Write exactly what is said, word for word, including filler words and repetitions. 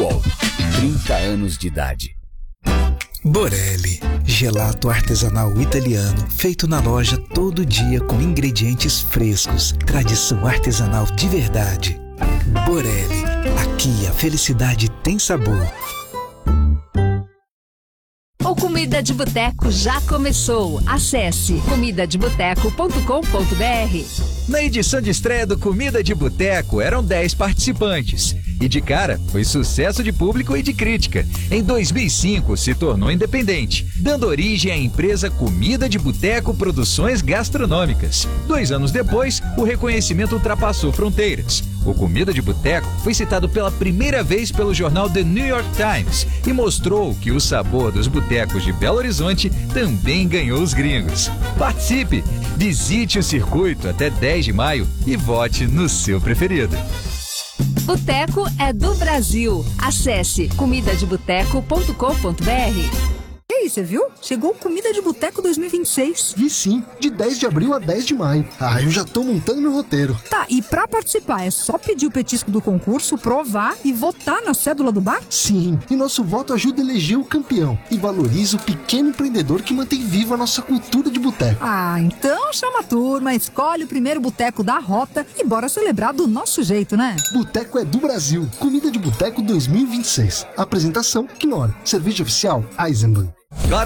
Skol, trinta anos de idade. Borelli, gelato artesanal italiano, feito na loja todo dia com ingredientes frescos, tradição artesanal de verdade. Borelli, aqui a felicidade tem sabor. O Comida de Boteco já começou. Acesse comida de boteco ponto com ponto br. Na edição de estreia do Comida de Boteco eram dez participantes. E de cara, foi sucesso de público e de crítica. Em dois mil e cinco, se tornou independente, dando origem à empresa Comida de Boteco Produções Gastronômicas. Dois anos depois, o reconhecimento ultrapassou fronteiras. O Comida de Boteco foi citado pela primeira vez pelo jornal The New York Times e mostrou que o sabor dos botecos de Belo Horizonte também ganhou os gringos. Participe! Visite o circuito até dez de maio e vote no seu preferido. Boteco é do Brasil. Acesse comida de boteco ponto com ponto br. E aí, você viu? Chegou Comida de Boteco dois mil e vinte e seis. Vi sim, de dez de abril a dez de maio. Ah, eu já tô montando meu roteiro. Tá, e pra participar é só pedir o petisco do concurso, provar e votar na cédula do bar? Sim, e nosso voto ajuda a eleger o campeão e valoriza o pequeno empreendedor que mantém viva a nossa cultura de boteco. Ah, então chama a turma, escolhe o primeiro boteco da rota e bora celebrar do nosso jeito, né? Boteco é do Brasil. Comida de Boteco dois mil e vinte e seis. Apresentação, Knorr. Cerveja oficial, Eisenbahn. Claro